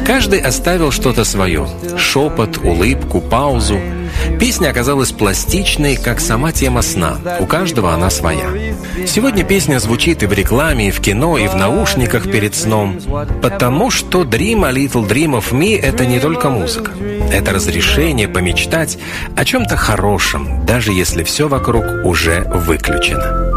Каждый оставил что-то свое – шепот, улыбку, паузу. Песня оказалась пластичной, как сама тема сна. У каждого она своя. Сегодня песня звучит и в рекламе, и в кино, и в наушниках перед сном. Потому что «Dream a little dream of me» — это не только музыка. Это разрешение помечтать о чем-то хорошем, даже если все вокруг уже выключено.